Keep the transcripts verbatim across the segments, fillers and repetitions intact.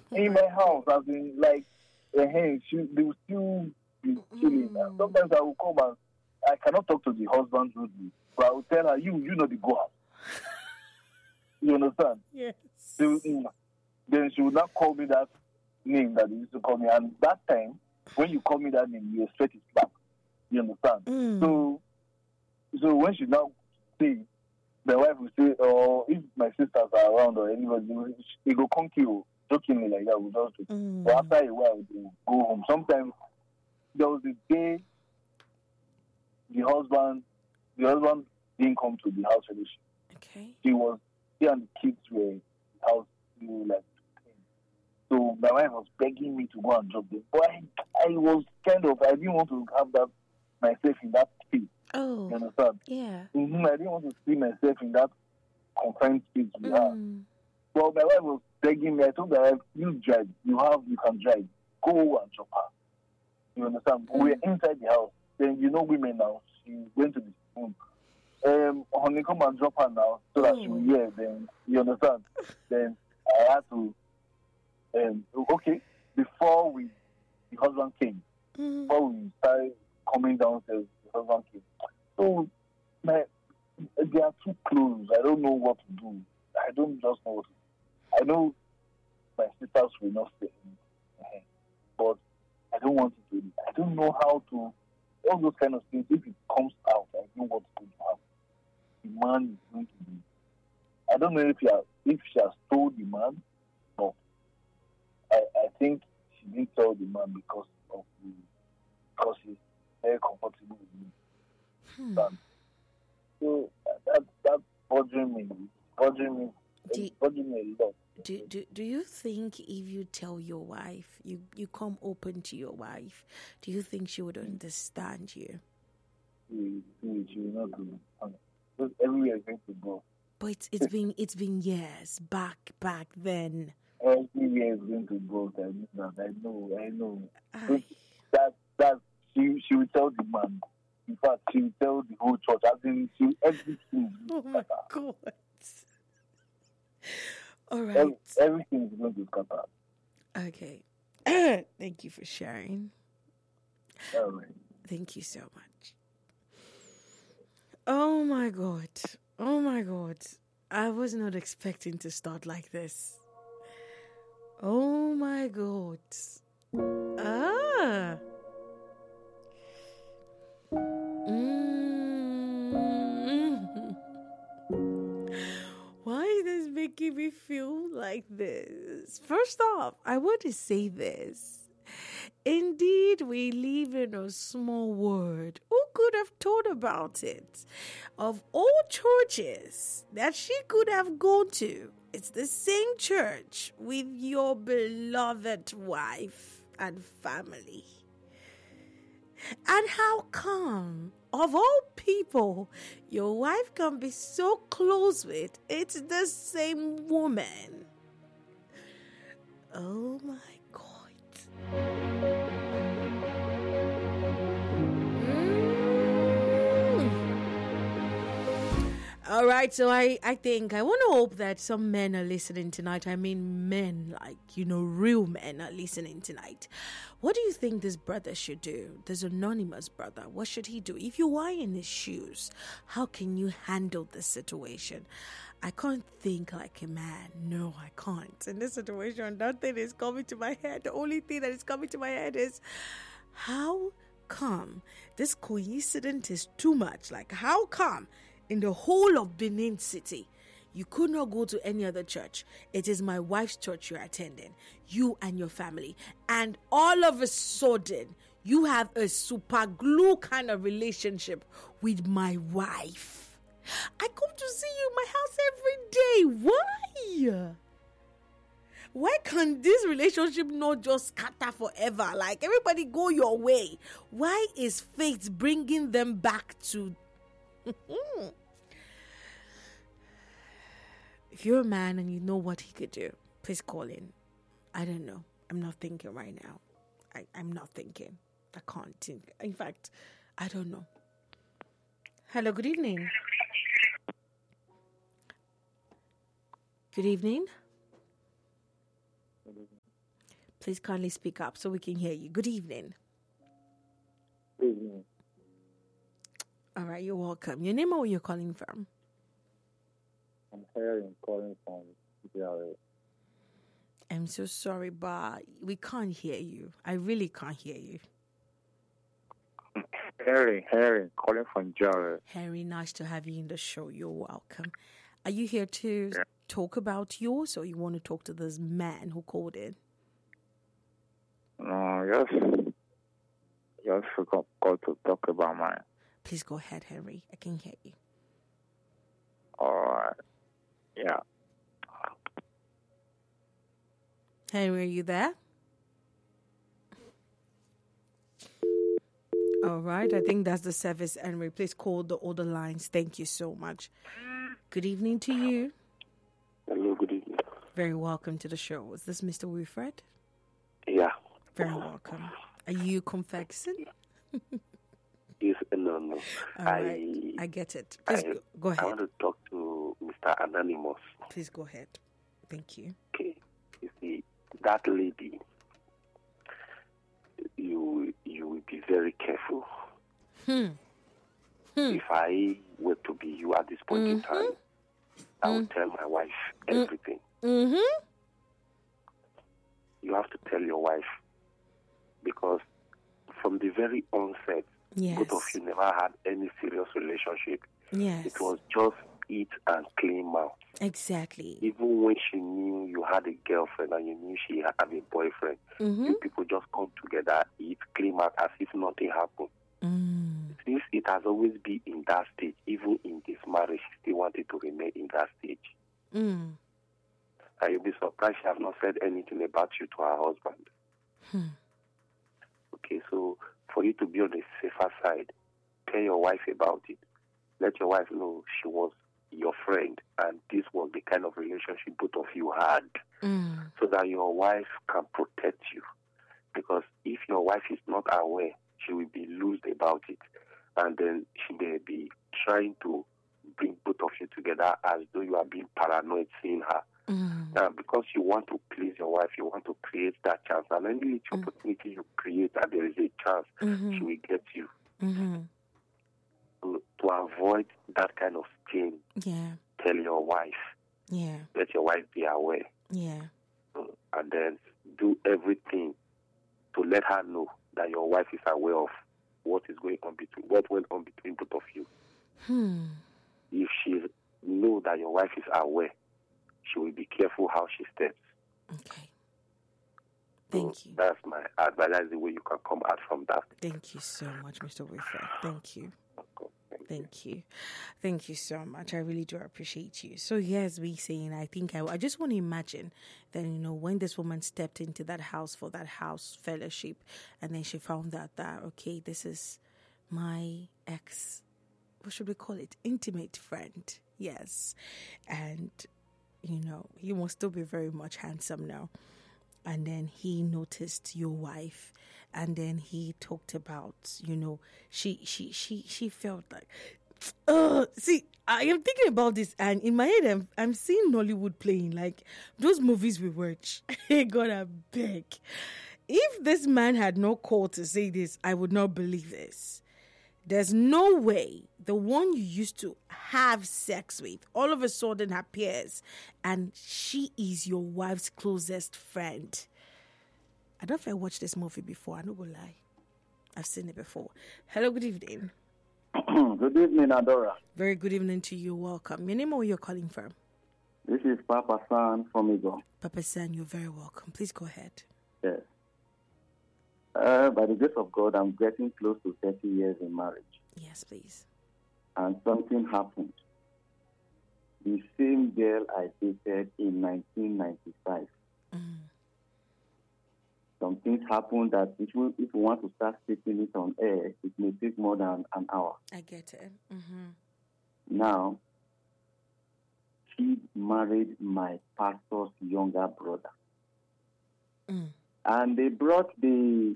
in my house. I've been like, uh, hey, she, they will still be chilling. Mm. Sometimes I will come and I cannot talk to the husband rudely, but I will tell her, you, you know the go out. You understand? Yes. So, mm, then she would not call me that name that they used to call me. And that time, when you call me that name, you expect it back. You understand? Mm. So, so when she now say, my wife will say, oh, if my sisters are around or anybody, they go conk you, jokingly like that. We just do. Mm. But after a while, they will go home. Sometimes there was a day the husband, the husband didn't come to the house fellowship. Okay. He was, he and the kids were in the house, you know, like. So my wife was begging me to go and drop them. But I, I was kind of, I didn't want to have that myself in that space. Oh. You understand? Yeah. Mm-hmm. I didn't want to see myself in that confined space with her. Mm. Well, my wife was begging me. I told my wife, you drive. You have, you can drive. Go and drop her. You understand? Mm. We're inside the house. Then you know women now. She went to the room. Um, honey, come and drop her now so that Oh. she will hear. Then you understand? Then I had to. Um, okay, before we, the husband came, Mm. before we started coming downstairs, the husband came. So, my, they are too close. I don't know what to do. I don't just know what to do. I know my sisters will not say anything, but I don't want to do it. I don't know how to, all those kind of things, if it comes out, I know what's going to happen. The man is going to be, I don't know if, he has, if she has told the man. I, I think she didn't tell the man because of the, because he's very comfortable with me. Hmm. So that that's bothering me, bothering me, Do, it's bothering me a lot. do, do, do you think if you tell your wife, you, you come open to your wife, do you think she would understand you? She, she, she will not do it. Because everywhere is going to go. But it's, it's been it's been years back back then. Everywhere is going to go. I know, I know, I know. Ay. That that she she will tell the man. In fact, she will tell the whole church. I think she everything. Oh my God. All right. Every, everything is going to scatter. Okay. Thank you for sharing. All right. Thank you so much. Oh my God. Oh my God. I was not expecting to start like this. Oh my God. Ah. Mm. Why is this making me feel like this? First off, I want to say this. Indeed, we live in a small world. Who could have thought about it? Of all churches that she could have gone to, it's the same church with your beloved wife and family. And how come, of all people, your wife can be so close with, it's the same woman? Oh my God. All right, so I, I think, I want to hope that some men are listening tonight. I mean, men, like, you know, real men are listening tonight. What do you think this brother should do? This anonymous brother, what should he do? If you are in his shoes, how can you handle this situation? I can't think like a man. No, I can't. In this situation, nothing is coming to my head. The only thing that is coming to my head is, how come this coincidence is too much? Like, how come in the whole of Benin City, you could not go to any other church? It is my wife's church you're attending, you and your family. And all of a sudden, you have a super glue kind of relationship with my wife. I come to see you in my house every day. Why? Why can this relationship not just scatter forever? Like, everybody go your way. Why is fate bringing them back to... If you're a man and you know what he could do, please call in. I don't know. I'm not thinking right now. I, I'm not thinking. I can't think. In fact, I don't know. Hello, good evening. Good evening. Please kindly speak up so we can hear you. Good evening. Good evening. All right, you're welcome. Your name or where you're calling from? I'm Harry. I'm calling from G R A. I'm so sorry, but we can't hear you. I really can't hear you. Harry, Harry, calling from G R A. Harry, nice to have you in the show. You're welcome. Are you here to Yeah. talk about yours, or you want to talk to this man who called in? No, yes. Yes, we got, got to talk about mine. Please go ahead, Henry. I can hear you. All right. Yeah. Henry, are you there? All right. I think that's the service, Henry. Please call the other lines. Thank you so much. Good evening to you. Hello, good evening. Very welcome to the show. Is this Mister Wilfred? Yeah. Very welcome. Are you confessing? Yes, no, no. All I, right. I get it. Please I, go, go I ahead. want to talk to Mister Anonymous. Please go ahead. Thank you. Okay. You see, that lady, you you will be very careful. Hmm. Hmm. If I were to be you at this point in Mm-hmm. time, I would tell my wife everything. Mm-hmm. You have to tell your wife, because from the very onset, Yes. both of you never had any serious relationship. Yes. It was just eat and clean mouth. Exactly. Even when she knew you had a girlfriend and you knew she had a boyfriend, Mm-hmm. you people just come together, eat, clean mouth as if nothing happened. Mm. Since it has always been in that stage, even in this marriage, she still wanted to remain in that stage. Mm. And you'll be surprised she has not said anything about you to her husband. Hmm. Okay, so for you to be on the safer side, tell your wife about it. Let your wife know she was your friend and this was the kind of relationship both of you had, Mm. so that your wife can protect you. Because if your wife is not aware, she will be loose about it. And then she may be trying to bring both of you together as though you are being paranoid seeing her. Mm. Now, because you want to please your wife, you want to create that chance. And any little Mm. opportunity you create that there is a chance, Mm-hmm. she will get you. Mm-hmm. To, to avoid that kind of stain, Yeah. tell your wife. Yeah. Let your wife be aware. Yeah. So, and then do everything to let her know that your wife is aware of what is going on between, what went on between both of you. Hmm. If she know that your wife is aware, she will be careful how she steps. Okay. So Thank you. that's my advice. That's the way you can come out from that. Thank you so much, Mister Wilfred. Thank you. Okay, thank you. Thank you. Thank you so much. I really do appreciate you. So here's me saying, I think I, I just want to imagine that, you know, when this woman stepped into that house for that house fellowship, and then she found out that, okay, this is my ex, what should we call it? Intimate friend. Yes. And, you know, he must still be very much handsome now. And then he noticed your wife, and then he talked about, you know, she she she she felt like, oh, see, I am thinking about this, and in my head I'm I'm seeing Nollywood playing, like those movies we watch. Hey God, I beg. If this man had no call to say this, I would not believe this. There's no way the one you used to have sex with all of a sudden appears and she is your wife's closest friend. I don't know if I watched this movie before. I don't go lie. I've seen it before. Hello, good evening. Good evening, Adora. Very good evening to you. Welcome. Your name or where you're calling from? This is Papa San from Igo. Papa San, you're very welcome. Please go ahead. Yes. Uh, by the grace of God, I'm getting close to thirty years in marriage. Yes, please. And something happened. The same girl I dated in nineteen ninety-five. Mm. Some things happened that if we, if we want to start speaking it on air, it may take more than an hour. I get it. Mm-hmm. Now, she married my pastor's younger brother. Mm. And they brought the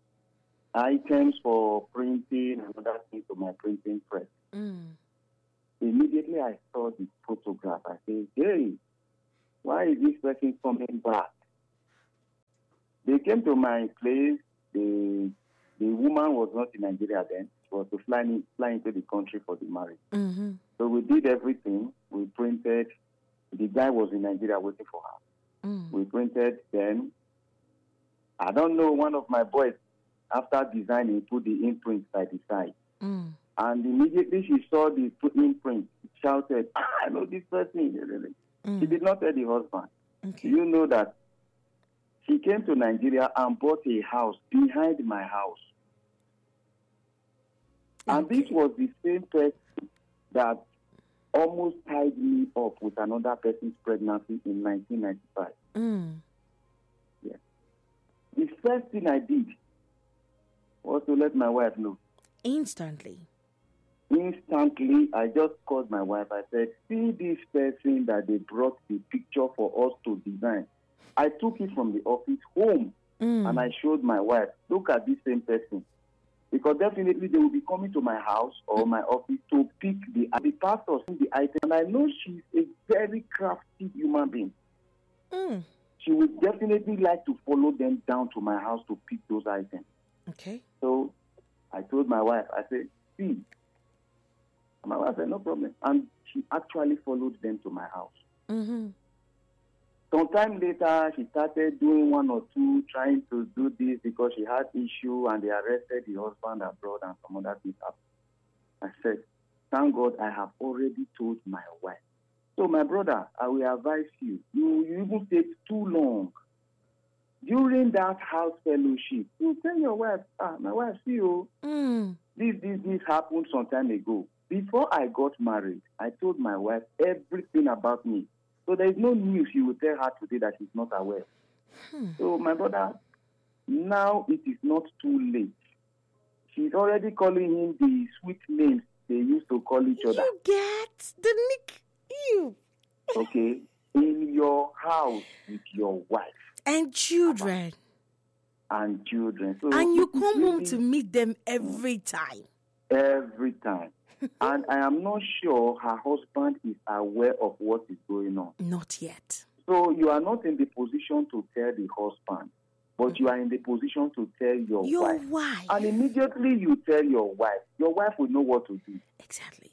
items for printing and other things to my printing press. Mm. Immediately I saw the photograph. I said, hey, why is this person coming back? They came to my place. The the woman was not in Nigeria then. She was to fly, in, fly into the country for the marriage. Mm-hmm. So we did everything. We printed. The guy was in Nigeria waiting for her. Mm. We printed. Then I don't know. One of my boys, after designing, put the imprint side to side. Mm. And immediately she saw the imprint, she shouted, ah, I know this person. Mm. She did not tell the husband. Okay. You know that she came to Nigeria and bought a house behind my house. And Okay. this was the same person that almost tied me up with another person's pregnancy in nineteen ninety-five. Mm. Yeah. The first thing I did was to let my wife know. Instantly. Instantly, I just called my wife. I said, see this person that they brought the picture for us to design. I took it from the office home Mm. and I showed my wife, look at this same person. Because definitely they will be coming to my house or my office to pick the, the pastor seeing the item. And I know she's a very crafty human being. Mm. She would definitely like to follow them down to my house to pick those items. Okay. So I told my wife, I said, see. And my wife said, no problem. And she actually followed them to my house. Mm-hmm. Sometime later, she started doing one or two, trying to do this because she had issue and they arrested the husband abroad and some other things happened. I said, thank God I have already told my wife. So my brother, I will advise you, you, you even take too long. During that house fellowship, you tell your wife, ah, my wife, see you, Mm. this, this, this happened some time ago. Before I got married, I told my wife everything about me. So there is no news you will tell her today that she's not aware. Hmm. So my brother, now it is not too late. She's already calling him the sweet names they used to call each other. You get the nick. You. Okay? In your house with your wife And children. and children. So And you it is come home really to meet them every time. every time. And I am not sure her husband is aware of what is going on. Not yet. So you are not in the position to tell the husband, but you are in the position to tell your, Your wife. wife. And immediately you tell your wife, your wife will know what to do. Exactly.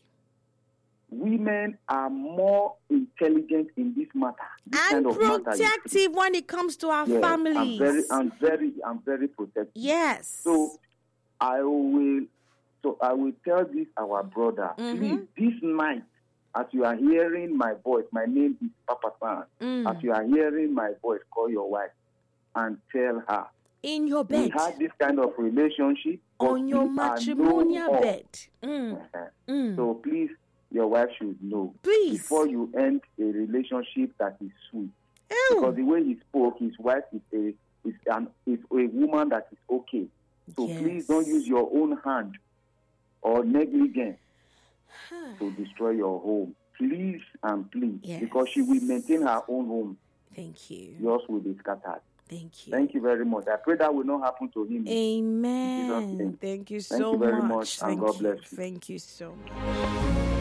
Women are more intelligent in this matter. This And kind of matter. protective when it comes to our Yes, I'm families. very, I'm very, I'm very protective. Yes. So I will, so I will tell this our brother, Mhm. please, this night, as you are hearing my voice, my name is Papa San. Mm. As you are hearing my voice, call your wife and tell her. In your We bed. had this kind of relationship but On your we are matrimonial no more. bed. Mm. Uh-huh. Mm. So please, your wife should know Please. before you end a relationship that is sweet. Ew. Because the way he spoke, his wife is a is an is a woman that is okay. So Yes. please don't use your own hand or negligence to destroy your home. Please and please, Yes. because she will maintain her own home. Thank you. Yours will be scattered. Thank you. Thank you very much. I pray that will not happen to him. Amen. name. Thank you Thank so you very much. much, and Thank God you. bless you. Thank you so much.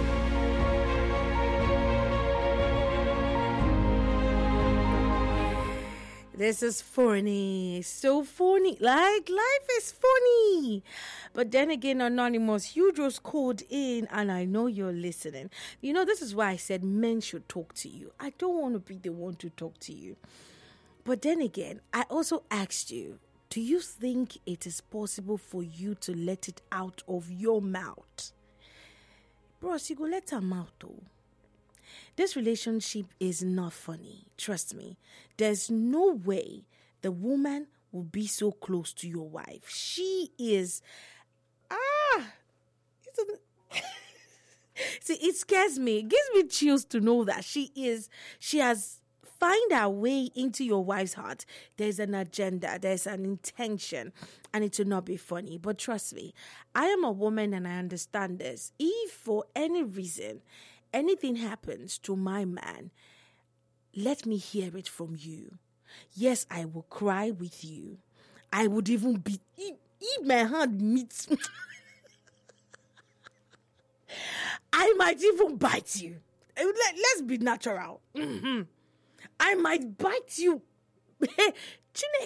This is funny. So funny. Like, life is funny. But then again, Anonymous, you just called in and I know you're listening. You know, this is why I said men should talk to you. I don't want to be the one to talk to you. But then again, I also asked you, do you think it is possible for you to let it out of your mouth? Bros, you go let her mouth though. This relationship is not funny. Trust me. There's no way the woman will be so close to your wife. She is... Ah! It's a, see, it scares me. It gives me chills to know that she is... She has find her way into your wife's heart. There's an agenda. There's an intention. And it will not be funny. But trust me, I am a woman and I understand this. If for any reason anything happens to my man, let me hear it from you. Yes, I will cry with you. I would even be, if, if my hand meets, I might even bite you. Let, let's be natural. Mm-hmm. I might bite you. Chineke